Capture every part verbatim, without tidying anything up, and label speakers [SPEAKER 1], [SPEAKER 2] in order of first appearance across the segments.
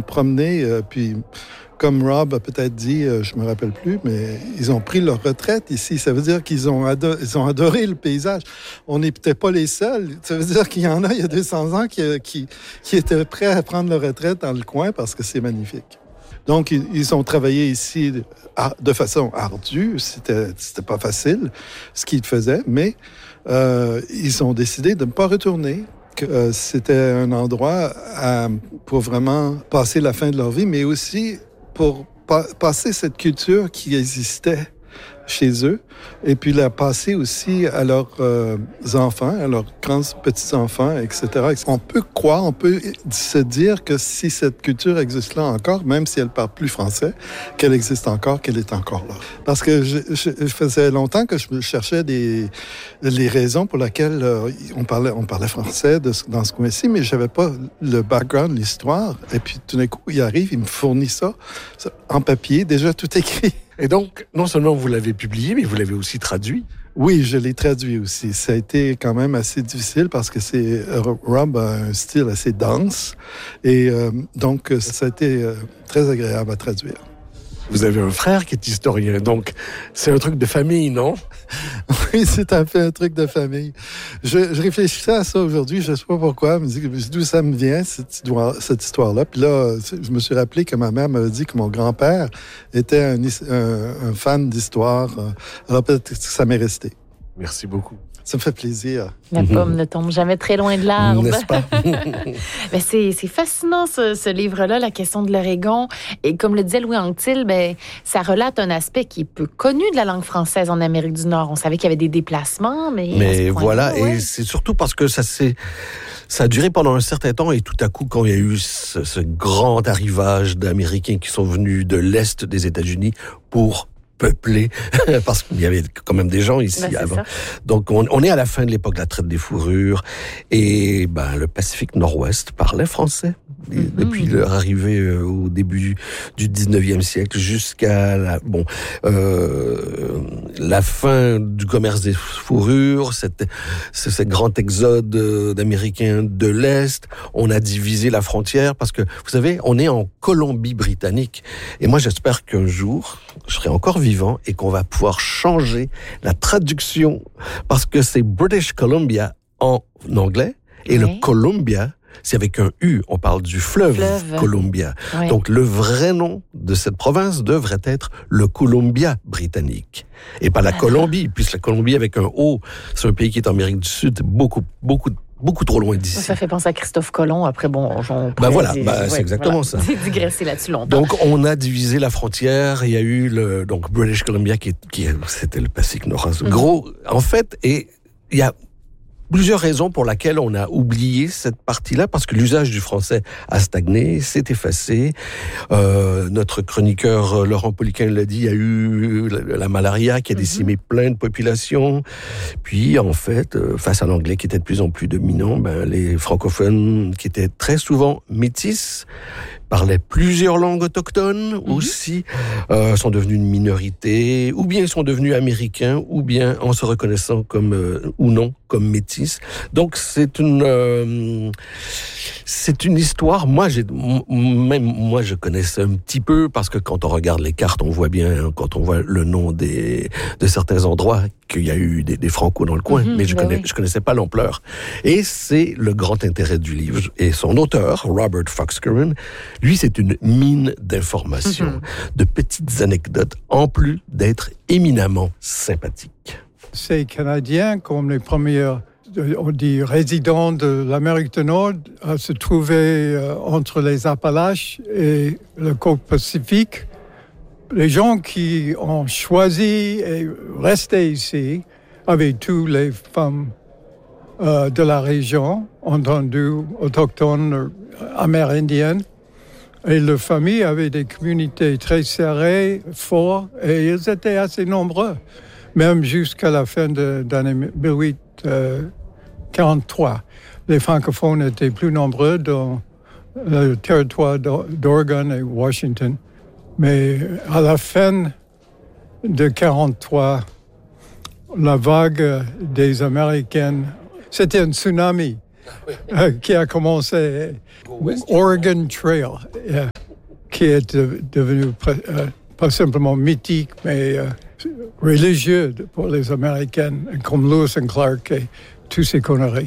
[SPEAKER 1] promenés, euh, puis comme Rob a peut-être dit, euh, je me rappelle plus, mais ils ont pris leur retraite ici. Ça veut dire qu'ils ont, ado- ils ont adoré le paysage. On n'est peut-être pas les seuls. Ça veut dire qu'il y en a, il y a deux cents ans, qui, qui, qui étaient prêts à prendre leur retraite dans le coin parce que c'est magnifique. Donc, ils, ils ont travaillé ici de, de façon ardue. C'était, c'était pas facile, ce qu'ils faisaient, mais euh, ils ont décidé de ne pas retourner. Que, euh, c'était un endroit à, pour vraiment passer la fin de leur vie, mais aussi pour pa- passer cette culture qui existait chez eux et puis la passer aussi à leurs euh, enfants, à leurs grands petits-enfants, et cetera. On peut croire, on peut se dire que si cette culture existe là encore, même si elle parle plus français, qu'elle existe encore, qu'elle est encore là. Parce que je, je, je faisait longtemps que je cherchais des, les raisons pour lesquelles euh, on, parlait, on parlait français de, dans ce coin-ci, mais je n'avais pas le background, l'histoire. Et puis tout d'un coup, il arrive, il me fournit ça, ça en papier, déjà tout écrit.
[SPEAKER 2] Et donc, non seulement vous l'avez publié, mais vous l'avez aussi traduit.
[SPEAKER 1] Oui, je l'ai traduit aussi. Ça a été quand même assez difficile parce que c'est Rob a un style assez dense et euh, donc ça a été euh, très agréable à traduire.
[SPEAKER 2] Vous avez un frère qui est historien, donc c'est un truc de famille, non?
[SPEAKER 1] Oui, c'est un peu un truc de famille. Je, je réfléchissais à ça aujourd'hui, je ne sais pas pourquoi, mais d'où ça me vient, cette histoire, cette histoire-là. Puis là, je me suis rappelé que ma mère m'avait dit que mon grand-père était un, un, un fan d'histoire. Alors peut-être que ça m'est resté.
[SPEAKER 2] Merci beaucoup.
[SPEAKER 1] Ça me fait plaisir.
[SPEAKER 3] La pomme ne tombe jamais très loin de l'arbre.
[SPEAKER 2] N'est-ce pas?
[SPEAKER 3] Mais c'est, c'est fascinant, ce, ce livre-là, la question de l'Oregon. Et comme le disait Louis Anctil, ben, ça relate un aspect qui est peu connu de la langue française en Amérique du Nord. On savait qu'il y avait des déplacements, mais...
[SPEAKER 2] Mais voilà,
[SPEAKER 3] ouais.
[SPEAKER 2] et c'est surtout parce que ça s'est... Ça a duré pendant un certain temps et tout à coup, quand il y a eu ce, ce grand arrivage d'Américains qui sont venus de l'Est des États-Unis pour peupler, parce qu'il y avait quand même des gens ici
[SPEAKER 3] ben,
[SPEAKER 2] avant.
[SPEAKER 3] Ça.
[SPEAKER 2] Donc, on, on est à la fin de l'époque de la traite des fourrures et ben, le Pacifique Nord-Ouest parlait français. Mm-hmm. Depuis leur arrivée au début du dix-neuvième siècle jusqu'à la, bon, euh, la fin du commerce des fourrures, cette, ce, ce grand exode d'Américains de l'Est. On a divisé la frontière parce que, vous savez, on est en Colombie-Britannique. Et moi, j'espère qu'un jour, je serai encore vivant et qu'on va pouvoir changer la traduction parce que c'est British Columbia en anglais et oui. Le Columbia, c'est avec un U, on parle du fleuve, fleuve. Columbia. Oui. Donc, le vrai nom de cette province devrait être le Columbia britannique. Et pas la ah, Colombie, puisque la Colombie avec un O, c'est un pays qui est en Amérique du Sud, beaucoup, beaucoup, beaucoup trop loin d'ici.
[SPEAKER 3] Ça fait penser à Christophe Colomb. Après, bon, j'en
[SPEAKER 2] Ben voilà, ben, ouais, c'est exactement
[SPEAKER 3] voilà.
[SPEAKER 2] ça.
[SPEAKER 3] J'ai digressé là-dessus longtemps.
[SPEAKER 2] Donc, on a divisé la frontière. Il y a eu le, donc, British Columbia qui, qui c'était le Pacifique Nord-Ouest. Mm-hmm. Gros, en fait, et il y a plusieurs raisons pour lesquelles on a oublié cette partie-là, parce que l'usage du français a stagné, s'est effacé. Euh, notre chroniqueur Laurent Poliquin l'a dit, il y a eu la, la malaria qui a décimé mm-hmm. plein de populations. Puis, en fait, euh, face à l'anglais qui était de plus en plus dominant, ben, les francophones qui étaient très souvent métis, parlaient plusieurs langues autochtones mm-hmm. aussi, euh, sont devenus une minorité, ou bien sont devenus américains, ou bien en se reconnaissant comme, euh, ou non, comme métis. Donc, c'est une, euh, c'est une histoire, moi, j'ai, même moi, je connaissais un petit peu, parce que quand on regarde les cartes, on voit bien, quand on voit le nom des, de certains endroits, qu'il y a eu des, des Franco dans le coin, mm-hmm, mais je, connais, oui. je connaissais pas l'ampleur. Et c'est le grand intérêt du livre. Et son auteur, Robert Fox Curran, lui, c'est une mine d'informations, mm-hmm. de petites anecdotes, en plus d'être éminemment sympathique.
[SPEAKER 4] Ces Canadiens, comme les premiers, on dit, résidents de l'Amérique du Nord, se trouvaient entre les Appalaches et le côte Pacifique. Les gens qui ont choisi et resté ici avaient tous les femmes euh, de la région, entendues, autochtones, amérindiennes. Et la famille avait des communautés très serrées, fortes, et ils étaient assez nombreux, même jusqu'à la fin de l'année dix-huit quarante-trois. Les francophones étaient plus nombreux dans le territoire d'Oregon et Washington. Mais à la fin de quarante-trois, la vague des Américaines, c'était un tsunami euh, qui a commencé. Oregon Trail. Yeah. qui est de, devenu euh, pas simplement mythique, mais euh, religieux pour les Américains, comme Lewis and Clark et toutes ces conneries.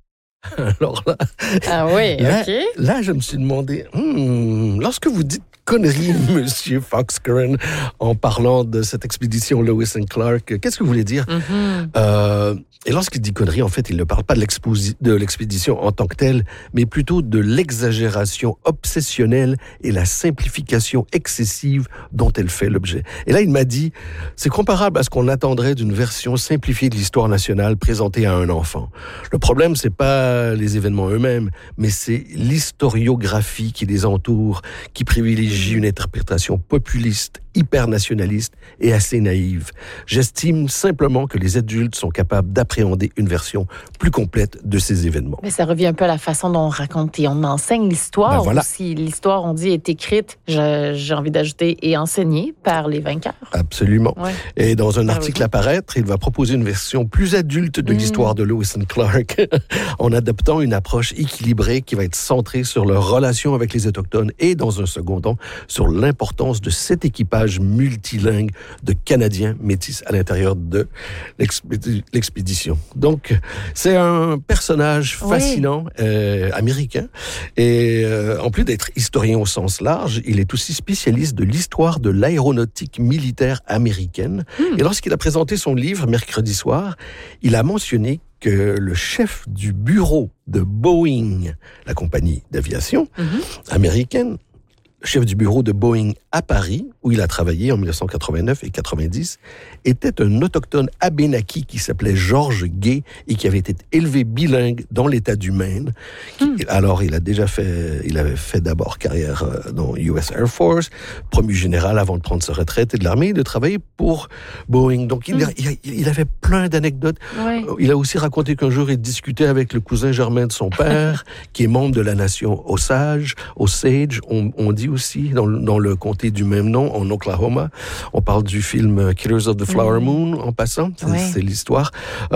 [SPEAKER 2] Alors là,
[SPEAKER 3] ah oui,
[SPEAKER 2] là,
[SPEAKER 3] OK.
[SPEAKER 2] Là, je me suis demandé, hmm, lorsque vous dites conneries, Monsieur Fox Curran, en parlant de cette expédition Lewis and Clark, qu'est-ce que vous voulez dire?
[SPEAKER 3] Mm-hmm.
[SPEAKER 2] euh, Et lorsqu'il dit conneries, en fait, il ne parle pas de, de l'expédition en tant que telle, mais plutôt de l'exagération obsessionnelle et la simplification excessive dont elle fait l'objet. Et là, il m'a dit, c'est comparable à ce qu'on attendrait d'une version simplifiée de l'histoire nationale présentée à un enfant. Le problème, c'est pas les événements eux-mêmes, mais c'est l'historiographie qui les entoure, qui privilégie une interprétation populiste, hyper nationaliste et assez naïve. J'estime simplement que les adultes sont capables d'appréhender une version plus complète de ces événements.
[SPEAKER 3] Mais ça revient un peu à la façon dont on raconte et on enseigne l'histoire.
[SPEAKER 2] Ben voilà.
[SPEAKER 3] Aussi, l'histoire, on dit, est écrite, j'ai, j'ai envie d'ajouter, et enseignée par les vainqueurs.
[SPEAKER 2] Absolument.
[SPEAKER 3] Ouais.
[SPEAKER 2] Et dans un
[SPEAKER 3] Ah,
[SPEAKER 2] article
[SPEAKER 3] oui.
[SPEAKER 2] à paraître, il va proposer une version plus adulte de mmh. l'histoire de Lewis and Clark, en adoptant une approche équilibrée qui va être centrée sur leur relation avec les Autochtones et, dans un second temps, sur l'importance de cet équipage multilingue de Canadiens métis à l'intérieur de l'expédi- l'expédition. Donc, c'est un personnage fascinant, oui. euh, américain, et euh, en plus d'être historien au sens large, il est aussi spécialiste de l'histoire de l'aéronautique militaire américaine. Mm. Et lorsqu'il a présenté son livre mercredi soir, il a mentionné que le chef du bureau de Boeing, la compagnie d'aviation mm-hmm. américaine, chef du bureau de Boeing à Paris, où il a travaillé en dix-neuf cent quatre-vingt-neuf et quatre-vingt-dix, était un autochtone abénaki qui s'appelait George Gay et qui avait été élevé bilingue dans l'État du Maine. Mm. Alors, il a déjà fait, il avait fait d'abord carrière dans U S Air Force, promu général avant de prendre sa retraite et de l'armée, et de travailler pour Boeing. Donc, il, mm. il, il avait plein d'anecdotes. Ouais. Il a aussi raconté qu'un jour, il discutait avec le cousin germain de son père, qui est membre de la nation Osage, Osage, on, on dit aussi dans, dans le comté du même nom, en Oklahoma. On parle du film Killers of the Flower Moon, en passant. C'est, ouais. c'est l'histoire.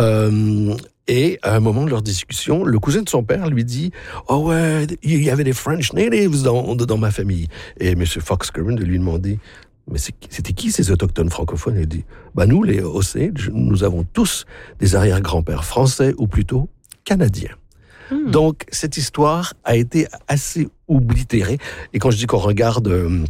[SPEAKER 2] Euh, et à un moment de leur discussion, le cousin de son père lui dit « Oh ouais, il y avait des French natives dans, dans ma famille. » Et M. Fox Curran de lui demander « Mais c'est, c'était qui ces autochtones francophones ?» Il dit « Bah nous, les Osage, nous avons tous des arrière-grands-pères français, ou plutôt canadiens. » Hmm. Donc, cette histoire a été assez oblitérée. Et quand je dis qu'on regarde euh,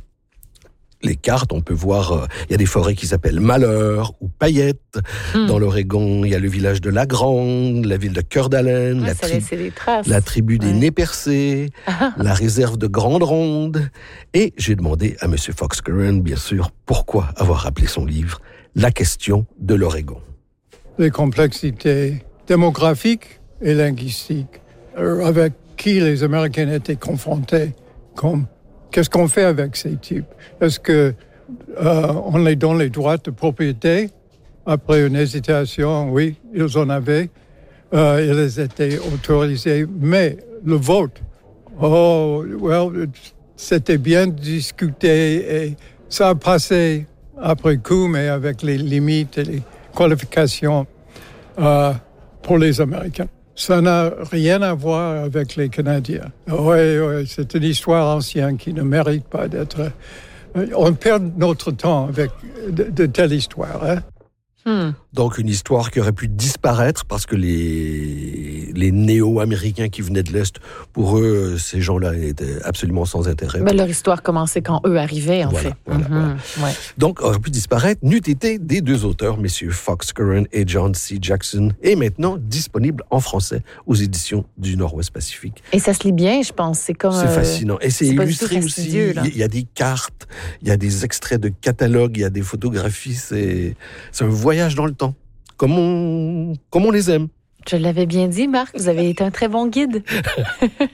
[SPEAKER 2] les cartes, on peut voir, euh, il y a des forêts qui s'appellent Malheur ou Payette. Hmm. Dans l'Oregon, il y a le village de La Grande, la ville de Cœur d'Haleine,
[SPEAKER 3] ouais,
[SPEAKER 2] la, tri-
[SPEAKER 3] des traces.
[SPEAKER 2] la tribu des
[SPEAKER 3] ouais.
[SPEAKER 2] Nez Percés, ah. la réserve de Grande Ronde. Et j'ai demandé à M. Fox Curran, bien sûr, pourquoi avoir appelé son livre « La question de l'Oregon ».
[SPEAKER 4] Les complexités démographiques et linguistiques avec qui les Américains étaient confrontés. Comme, qu'est-ce qu'on fait avec ces types? Est-ce que euh, on les donne les droits de propriété? Après une hésitation, oui, ils en avaient. Euh, ils étaient autorisés. Mais le vote, oh, well, c'était bien discuté et ça a passé après coup, mais avec les limites et les qualifications euh, pour les Américains. Ça n'a rien à voir avec les Canadiens. Oui, oui, c'est une histoire ancienne qui ne mérite pas d'être... On perd notre temps avec de, de telles histoires. Hein?
[SPEAKER 2] Hmm. Donc une histoire qui aurait pu disparaître parce que les, les néo-américains qui venaient de l'Est, pour eux, ces gens-là étaient absolument sans intérêt.
[SPEAKER 3] Mais leur histoire commençait quand eux arrivaient, en
[SPEAKER 2] voilà,
[SPEAKER 3] fait.
[SPEAKER 2] Voilà,
[SPEAKER 3] mm-hmm.
[SPEAKER 2] voilà.
[SPEAKER 3] Ouais.
[SPEAKER 2] Donc aurait pu disparaître, n'eût été des deux auteurs, messieurs Fox Curran et John C. Jackson, et maintenant disponible en français aux éditions du Nord-Ouest Pacifique.
[SPEAKER 3] Et ça se lit bien, je pense. C'est comme...
[SPEAKER 2] C'est euh, fascinant. Et c'est, c'est illustré aussi. Il y a des cartes, il y a des extraits de catalogues, il y a des photographies. C'est, c'est un voyage dans le temps. Comme on, comme on les aime.
[SPEAKER 3] Je l'avais bien dit, Marc, vous avez été un très bon guide.